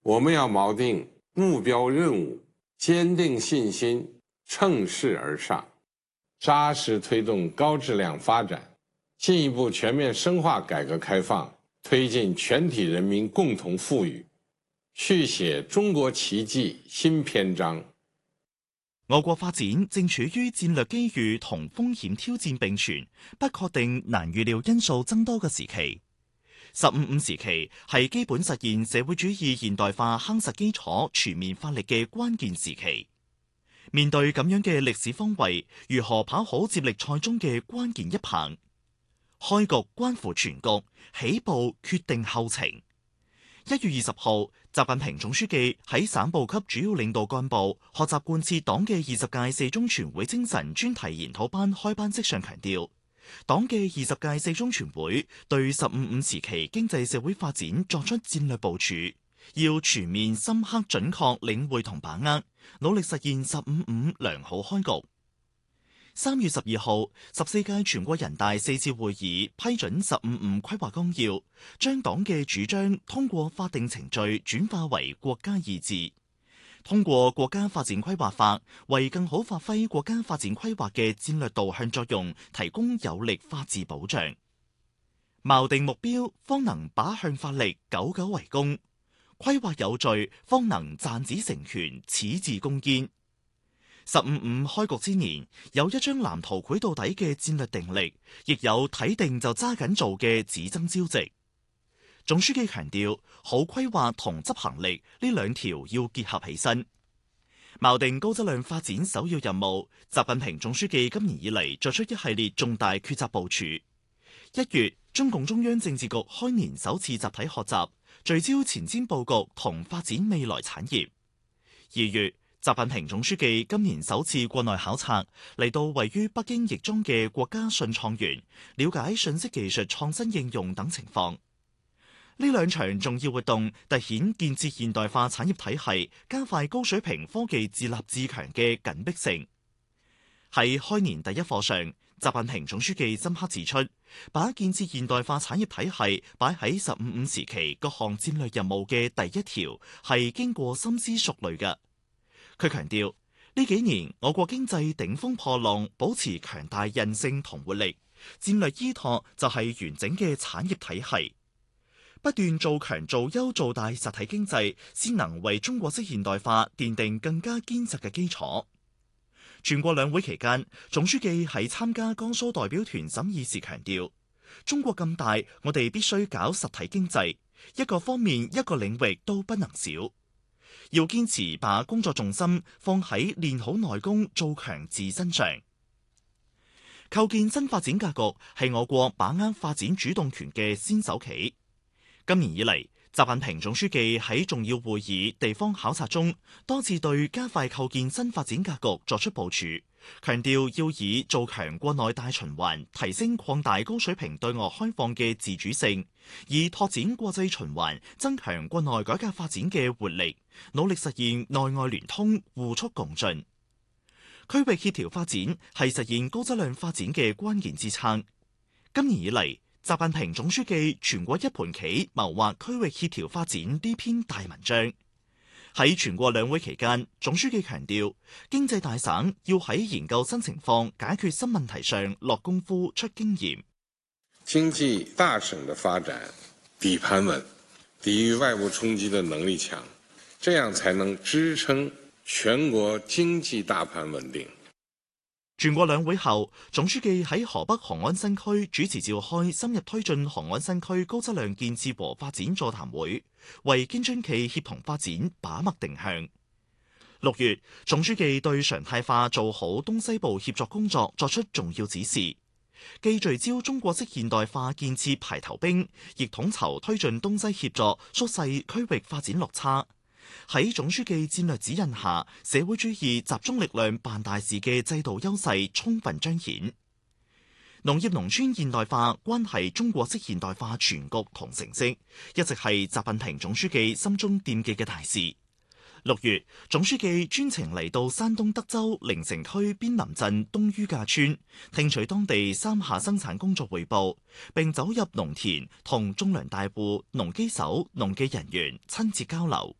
我們要錨定目標任務，堅定信心，乘勢而上，扎實推動高質量發展，進一步全面深化改革開放，推進全體人民共同富裕，續寫中國奇蹟新篇章。 我國發展正處於戰略機遇同風險挑戰並存、不確定難預料因素增多嘅時期。15+5時期係基本實現社會主義現代化夯實基礎、全面發力嘅關鍵時期。面對咁樣嘅歷史方位，如何跑好接力賽中嘅關鍵一棒？開局關乎全局，起步決定後程。1月20號，習近平總書記喺省部級主要領導幹部學習貫徹黨嘅20屆四中全會精神專題研討班開班式上強調，黨嘅20屆四中全會對15+5時期經濟社會發展作出戰略部署，要全面深刻準確領會同把握，努力實現15+5良好開局。3月12號，14屆全國人大4次會議批准15+5規劃綱要，將黨嘅主張通過法定程序轉化為國家意志，通過國家發展規劃法，為更好發揮國家發展規劃嘅戰略導向作用，提供有力法治保障。錨定目標，方能把向發力，久久為功；規劃有序，方能賺子成權，矢志攻堅。15+5開局之年，有一張藍圖繪到底嘅戰略定力，亦有睇定就揸緊做嘅只爭朝夕。總書記強調，好規劃同執行力呢兩條要結合起身。錨定高質量發展首要任務，習近平總書記今年以嚟作出一系列重大抉擇部署。1月，中共中央政治局開年首次集體學習，聚焦前瞻佈局同發展未來產業。2月，習近平總書記今年首次國內考察，嚟到位於北京亦莊嘅國家信創園，了解信息技術創新應用等情況。呢兩場重要活動凸顯建設現代化產業體系、加快高水平科技自立自強嘅緊迫性。喺開年第一課上，習近平總書記深刻指出，把建設現代化產業體系擺喺15+5時期各項戰略任務嘅第一條，係經過深思熟慮嘅。佢強調，呢幾年我國經濟頂峰破浪，保持強大韌性同活力，戰略依託就係完整嘅產業體系，不斷做強做優做大實體經濟，先能為中國式現代化奠定更加堅實嘅基礎。全國兩會期間，總書記喺參加江蘇代表團審議時強調，中國咁大，我哋必須搞實體經濟，一個方面一個領域都不能少。要堅持把工作重心放喺練好內功、做強自身上。構建新發展格局係我國把握發展主動權嘅先手棋。今年以嚟，習近平總書記喺重要會議、地方考察中，多次對加快構建新發展格局作出部署，強調要以做強國內大循環、提升擴大高水平對外開放嘅自主性，以拓展國際循環、增強國內改革發展嘅活力，努力實現內外聯通、互促共進。區域協調發展係實現高質量發展嘅關鍵支撐。今年以嚟，習近平總書記全國一盤棋謀劃區域協調發展呢篇大文章。喺全國兩會期間，總書記強調，經濟大省要喺研究新情況、解決新問題上落功夫、出經驗。 經濟大省的發展底盤穩，抵禦外部衝擊的能力強，這樣才能支撐全國經濟大盤穩定。 全國兩會後，總書記喺河北雄安新區主持召開深入推進雄安新區高質量建設和發展座談會，為京津冀協同發展把脈定向。6月，總書記對常態化做好東西部協作工作作出重要指示，既聚焦中國式現代化建設排頭兵，亦統籌推進東西協作，縮細區域發展落差。喺總書記戰略指引下，社會主義集中力量辦大事嘅制度優勢充分彰顯。農業農村現代化關係中國式現代化全局同成色，一直係習近平總書記心中惦記嘅大事。6月，總書記專程嚟到山東德州靈城區邊林鎮東于架村，聽取當地三下生產工作匯報，並走入農田同種糧大戶、農機手、農技人員親自交流。